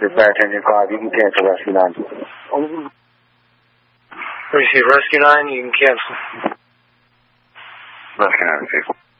Dispatch engine 5, you can cancel rescue 9. Receive rescue 9, you can cancel. Rescue 9, receive.